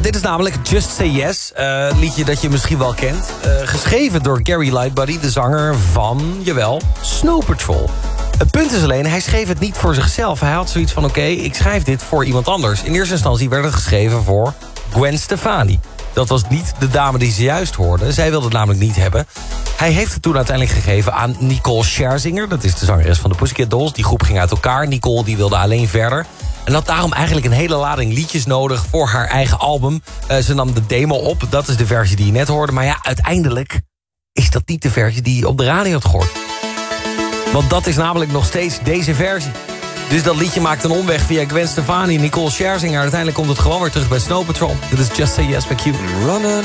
dit is namelijk Just Say Yes. Liedje dat je misschien wel kent. Geschreven door Gary Lightbody, de zanger van, jawel, Snow Patrol. Het punt is alleen, hij schreef het niet voor zichzelf. Hij had zoiets van, oké, ik schrijf dit voor iemand anders. In eerste instantie werd het geschreven voor Gwen Stefani. Dat was niet de dame die ze juist hoorde. Zij wilde het namelijk niet hebben. Hij heeft het toen uiteindelijk gegeven aan Nicole Scherzinger. Dat is de zangeres van de Pussycat Dolls. Die groep ging uit elkaar. Nicole die wilde alleen verder. En had daarom eigenlijk een hele lading liedjes nodig voor haar eigen album. Ze nam de demo op. Dat is de versie die je net hoorde. Maar ja, uiteindelijk is dat niet de versie die je op de radio had gehoord. Want dat is namelijk nog steeds deze versie. Dus dat liedje maakt een omweg via Gwen Stefani, Nicole Scherzinger. Uiteindelijk komt het gewoon weer terug bij Snow Patrol. Dit is Just Say Yes bij Q.